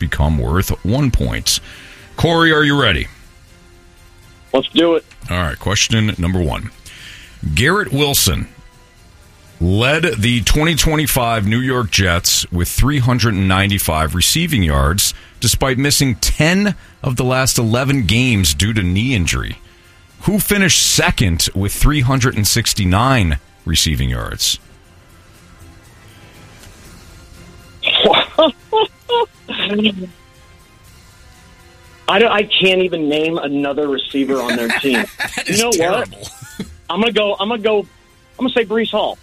become worth 1 point. Corey, are you ready? Let's do it. All right, question number 1. Garrett Wilson led the 2025 New York Jets with 395 receiving yards, despite missing 10 of the last 11 games due to knee injury. Who finished second with 369 receiving yards? I can't even name another receiver on their team. You know terrible. What? I'm gonna say Breece Hall.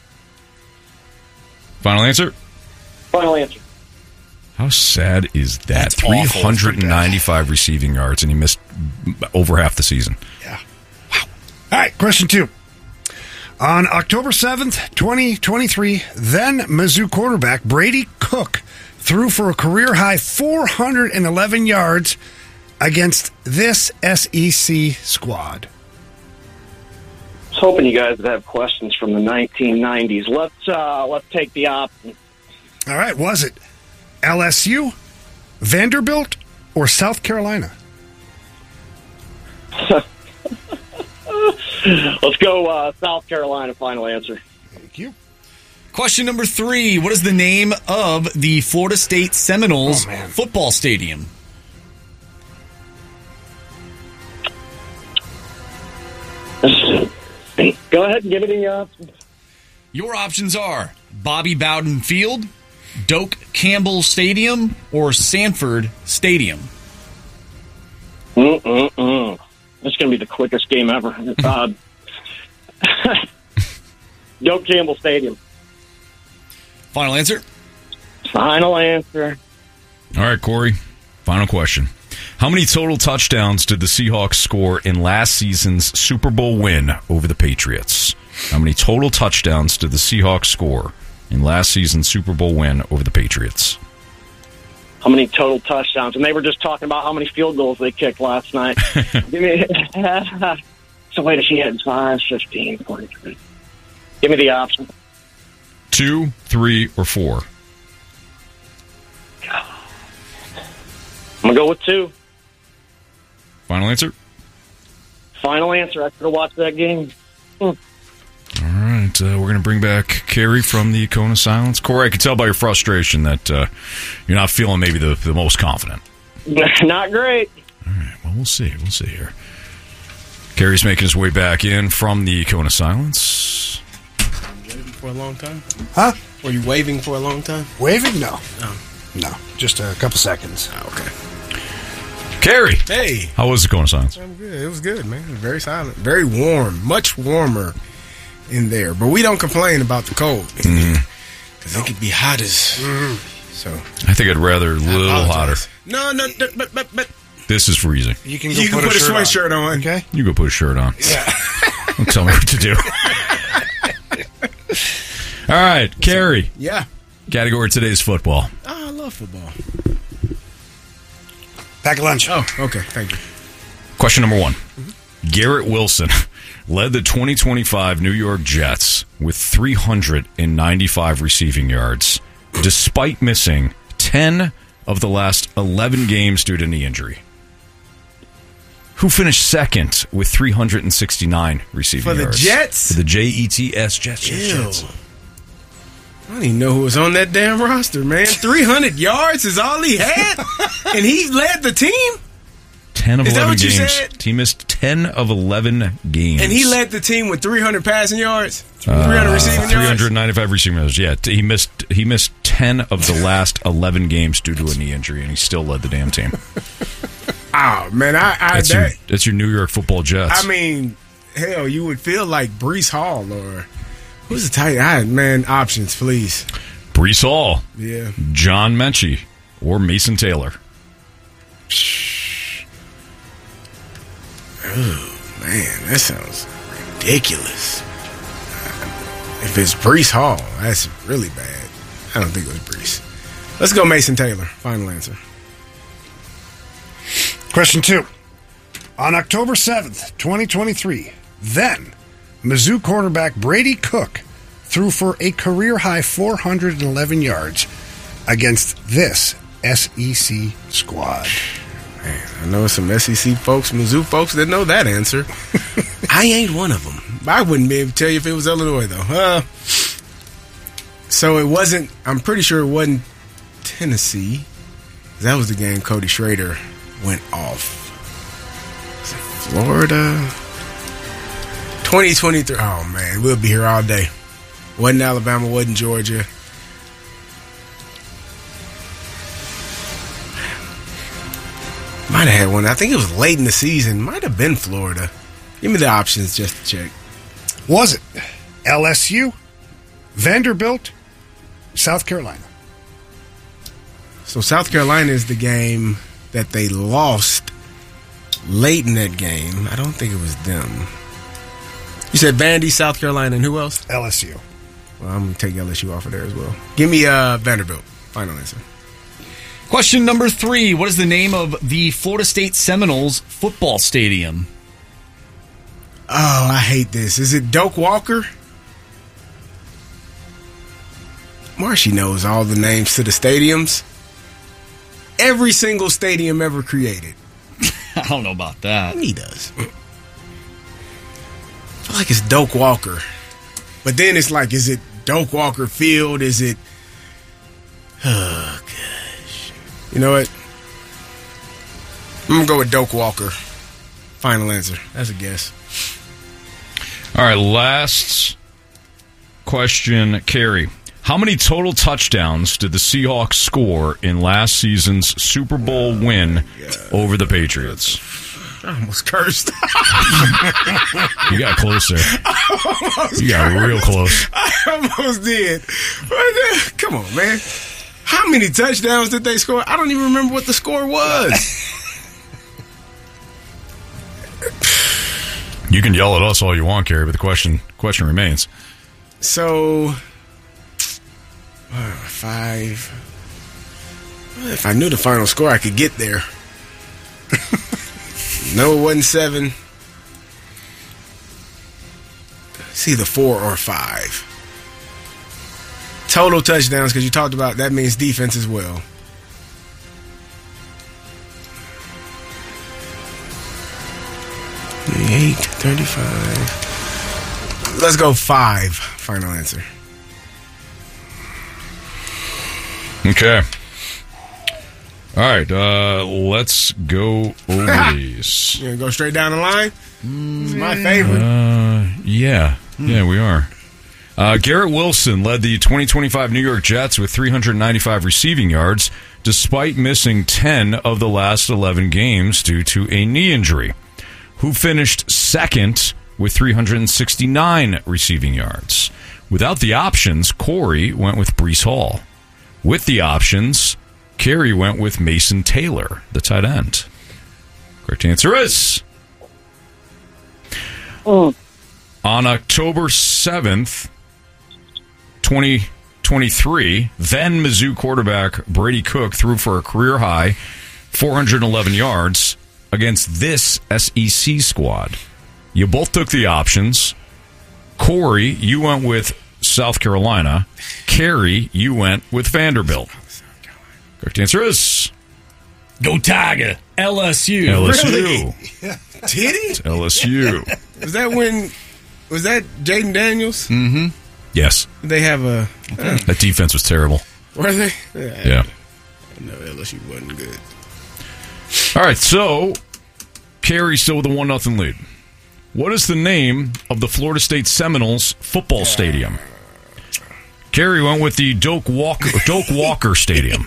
Final answer? Final answer. How sad is that? That's 395 receiving yards, and he missed over half the season. Yeah. Wow. All right, question 2. On October 7th, 2023, then Mizzou quarterback Brady Cook threw for a career-high 411 yards against this SEC squad. I was hoping you guys would have questions from the 1990s. Let's take the option. All right, was it LSU, Vanderbilt, or South Carolina? Let's go South Carolina. Final answer. Thank you. Question number 3. What is the name of the Florida State Seminoles football stadium? Go ahead and give it the options. Your options are Bobby Bowden Field, Doak Campbell Stadium, or Sanford Stadium. This is going to be the quickest game ever. Doak Campbell Stadium. Final answer? Final answer. All right, Corey, final question. How many total touchdowns did the Seahawks score in last season's Super Bowl win over the Patriots? How many total touchdowns did the Seahawks score in last season's Super Bowl win over the Patriots? How many total touchdowns? And they were just talking about how many field goals they kicked last night. So wait, if she had 5, 15, 43. Give me the option. 2, 3, or 4? I'm going to go with 2. Final answer? Final answer. I could have watched that game. All right, we're going to bring back Carrie from the Cone of Silence. Corey, I can tell by your frustration that you're not feeling maybe the most confident. Not great. All right, well, we'll see. We'll see here. Carrie's making his way back in from the Cone of Silence. Waving for a long time? Huh? Were you waving for a long time? Waving? No. Oh. No, just a couple seconds. Oh, okay. Carrie! Hey! How was the Cone of Silence? I'm good. It was good, man. It was very silent. Very warm. Much warmer in there. But we don't complain about the cold. Because it could be hot as... So I think I'd rather a little hotter. No, but... This is freezing. You can put a sweatshirt on. Okay? You go put a shirt on. Yeah. Don't tell me what to do. All right, Carrie. Yeah. Category today's football. Oh, I love football. Pack of lunch. Oh, okay. Thank you. Question number 1. Garrett Wilson led the 2025 New York Jets with 395 receiving yards, despite missing 10 of the last 11 games due to knee injury. Who finished second with 369 receiving yards? For the Jets? For the Jets. Jets. I don't even know who was on that damn roster, man. 300 yards is all he had? And he led the team? 10 of Is that 11 what you games. said? He missed 10 of 11 games. And he led the team with 300 passing yards? 300 receiving yards? 395 receiving yards. Yeah, he missed 10 of the last 11 games due to a knee injury, and he still led the damn team. Oh, man. That's your New York Football Jets. I mean, hell, you would feel like Breece Hall or... Who's the tight end? Man, options, please. Breece Hall. Yeah. John Mechie. Or Mason Taylor. Oh, man, that sounds ridiculous. If it's Breece Hall, that's really bad. I don't think it was Breece. Let's go Mason Taylor. Final answer. Question 2. On October 7th, 2023, then Mizzou quarterback Brady Cook threw for a career-high 411 yards against this SEC squad? Man, I know some SEC folks, Mizzou folks that know that answer. I ain't one of them. I wouldn't be able to tell you if it was Illinois, though. So it wasn't, I'm pretty sure it wasn't Tennessee. That was the game Cody Schrader went off. Was it Florida? 2023. Oh, man, we'll be here all day. Wasn't Alabama, wasn't Georgia. Might have had one. I think it was late in the season. Might have been Florida. Give me the options just to check. Was it LSU, Vanderbilt, South Carolina? So South Carolina is the game that they lost late in that game. I don't think it was them. You said Vandy, South Carolina, and who else? LSU. Well, I'm going to take LSU off of there as well. Give me Vanderbilt. Final answer. Question number 3. What is the name of the Florida State Seminoles football stadium? Oh, I hate this. Is it Doak Walker? Marshy knows all the names to the stadiums. Every single stadium ever created. I don't know about that. He does. I feel like it's Doak Walker. But then it's like, is it Doak Walker Field? Is it... Oh, gosh. You know what? I'm going to go with Doak Walker. Final answer. That's a guess. All right, last question, Carrie. How many total touchdowns did the Seahawks score in last season's Super Bowl win over the Patriots? I almost cursed. You got close there. You got real close. I almost did. Come on, man. How many touchdowns did they score? I don't even remember what the score was. You can yell at us all you want, Carrie, but the question remains. So, 5. If I knew the final score, I could get there. No, it wasn't 7. It's either 4 or 5. Total touchdowns, because you talked about that means defense as well. $8, 35. Let's go 5. Final answer. Okay. All right. Let's go over these. You gonna go straight down the line? This is my favorite. Yeah, we are. Garrett Wilson led the 2025 New York Jets with 395 receiving yards, despite missing 10 of the last 11 games due to a knee injury. Who finished second with 369 receiving yards? Without the options, Corey went with Breece Hall. With the options, Carrie went with Mason Taylor, the tight end. Correct answer is... On October 7th, 2023, then Mizzou quarterback Brady Cook threw for a career-high 411 yards against this SEC squad. You both took the options. Corey, you went with South Carolina. Carrie, you went with Vanderbilt. Correct answer is... Go Tiger! LSU. LSU. Really? Did he? It's LSU. Was that Jaden Daniels? Mm-hmm. Yes. Did they have a... That defense was terrible. Were they? Yeah. No, LSU wasn't good. All right, so Carrie still with a 1-0 lead. What is the name of the Florida State Seminoles football stadium? Carrie went with the Doak Walker Stadium.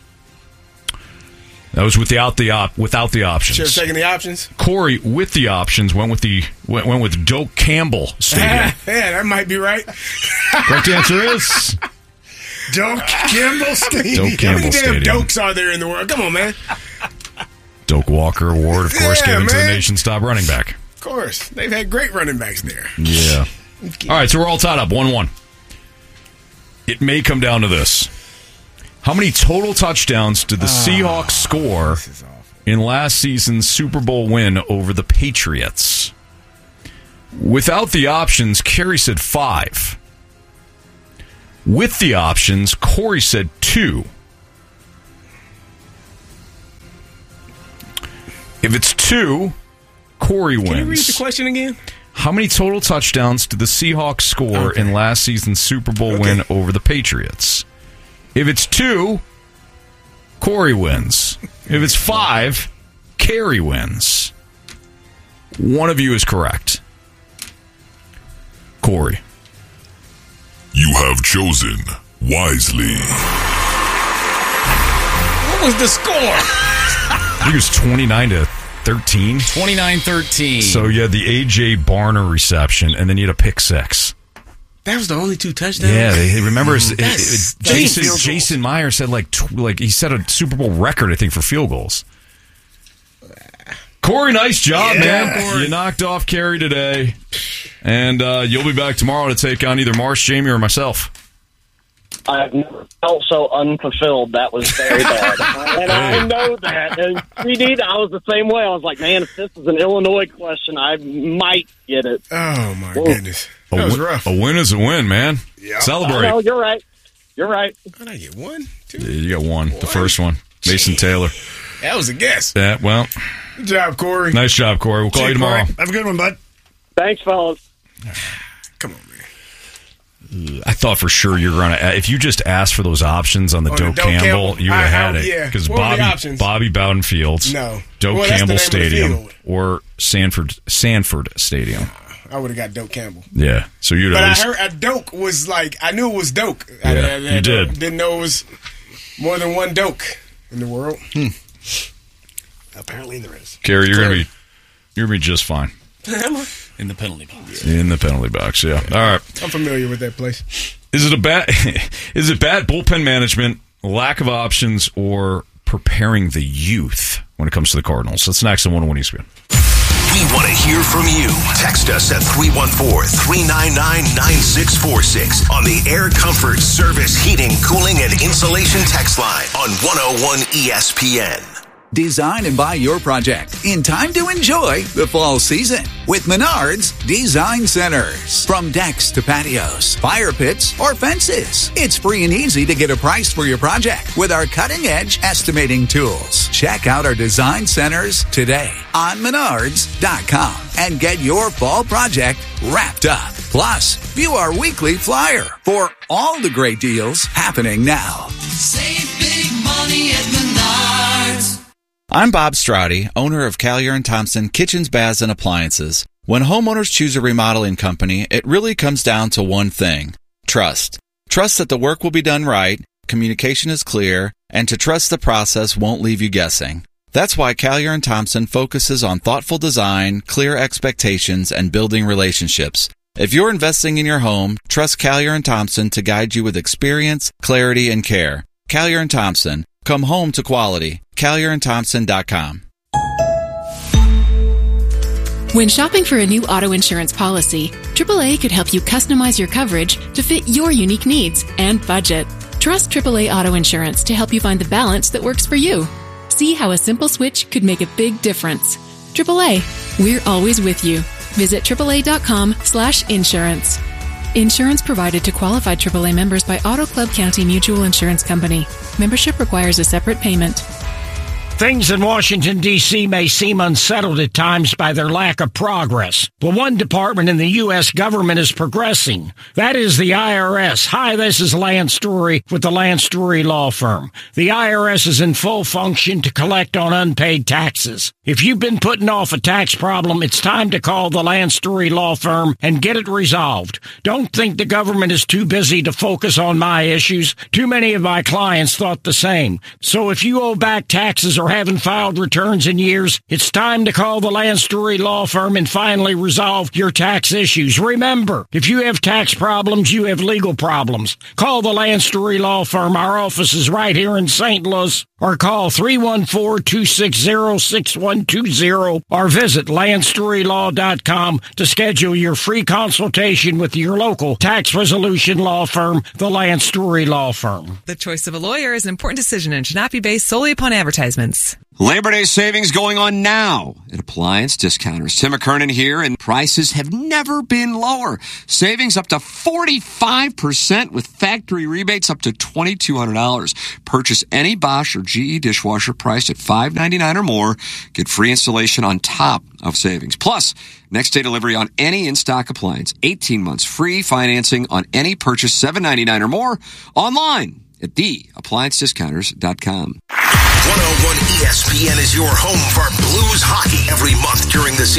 That was without the options. Should have taken the options. Corey, with the options, went with Doak Campbell Stadium. Yeah, that might be right. Correct answer is Doak Campbell Stadium. Doak Campbell How many Stadium. damn Dokes are there in the world? Come on, man. Doak Walker Award, of course, Yeah, given to the man. nation's top running back. Of course. They've had great running backs there. Yeah. All right, so we're all tied up, 1-1. It may come down to this. How many total touchdowns did the Seahawks score in last season's Super Bowl win over the Patriots? Without the options, Carrie said 5. With the options, Corey said 2. If it's 2, Corey wins. Can you read the question again? How many total touchdowns did the Seahawks score in last season's Super Bowl win over the Patriots? If it's 2, Corey wins. If it's 5, Carrie wins. One of you is correct. Corey. You have chosen wisely. What was the score? I think it was 29-13. 29-13. So you had the A.J. Barner reception, and then you had a pick 6. That was the only 2 touchdowns? Yeah, they remember Jason Jason Meyer said like he set a Super Bowl record, I think, for field goals. Corey, nice job, man. Corey. You knocked off Carrie today. And you'll be back tomorrow to take on either Marsh, Jamie, or myself. I've never felt so unfulfilled. That was very bad. And I know that. And CD, I was the same way. I was like, man, if this is an Illinois question, I might get it. Oh, my goodness. That was rough. A win is a win, man. Yeah. Celebrate. No, you're right. You're right. Did I get 1, 2? Yeah, you got 1. The first one. Mason Taylor. That was a guess. Yeah, well. Good job, Corey. Nice job, Corey. We'll call you tomorrow. Corey. Have a good one, bud. Thanks, fellas. Come on, man. I thought for sure you were going to... If you just asked for those options on the Doak Campbell, you would have had it. Yeah. Because Bobby Bowden Fields, Doak Campbell Stadium, or Sanford Stadium. I would have got Doak Campbell. Yeah. So you'd But I heard Doak was like... I knew it was Doak. Yeah, you did. Didn't know it was more than one Doak in the world. Apparently there is. Carrie, you're gonna be just fine. In the penalty box. In the penalty box, yeah. All right. I'm familiar with that place. Is it bad bullpen management, lack of options, or preparing the youth when it comes to the Cardinals? That's next on 101 ESPN. We want to hear from you. Text us at 314-399-9646 on the Air Comfort Service Heating, Cooling, and Insulation text line on 101 ESPN. Design and buy your project in time to enjoy the fall season with Menards Design Centers. From decks to patios, fire pits, or fences, it's free and easy to get a price for your project with our cutting-edge estimating tools. Check out our design centers today on Menards.com and get your fall project wrapped up. Plus, view our weekly flyer for all the great deals happening now. Save big money at Menards. I'm Bob Strati, owner of Callier & Thompson Kitchens, Baths, and Appliances. When homeowners choose a remodeling company, it really comes down to one thing: trust. Trust that the work will be done right, communication is clear, and to trust the process won't leave you guessing. That's why Callier & Thompson focuses on thoughtful design, clear expectations, and building relationships. If you're investing in your home, trust Callier & Thompson to guide you with experience, clarity, and care. Callier & Thompson. Come home to quality. CallierandThompson.com. When shopping for a new auto insurance policy, AAA could help you customize your coverage to fit your unique needs and budget. Trust AAA Auto Insurance to help you find the balance that works for you. See how a simple switch could make a big difference. AAA, we're always with you. Visit AAA.com/insurance. Insurance provided to qualified AAA members by Auto Club County Mutual Insurance Company. Membership requires a separate payment. Things in Washington, D.C. may seem unsettled at times by their lack of progress. Well, one department in the U.S. government is progressing. That is the IRS. Hi, this is Lance Story with the Lance Story Law Firm. The IRS is in full function to collect on unpaid taxes. If you've been putting off a tax problem, it's time to call the Lance Story Law Firm and get it resolved. Don't think the government is too busy to focus on my issues. Too many of my clients thought the same. So if you owe back taxes or haven't filed returns in years, it's time to call the Lance Story Law Firm and finally resolve your tax issues. Remember, if you have tax problems, you have legal problems. Call the Lance Story Law Firm. Our office is right here in St. Louis. Or call 314-260-6120 or visit LanceStoryLaw.com to schedule your free consultation with your local tax resolution law firm, the Lance Story Law Firm. The choice of a lawyer is an important decision and should not be based solely upon advertisements. savings. Labor Day savings going on now at Appliance Discounters. Tim McKernan here, and prices have never been lower. Savings up to 45% with factory rebates up to $2,200. Purchase any Bosch or GE dishwasher priced at $5.99 or more. Get free installation on top of savings. Plus, next day delivery on any in-stock appliance. 18 months free financing on any purchase, $7.99 or more. Online at theappliancediscounters.com. 101 ESPN is your home for Blues hockey every month during the season.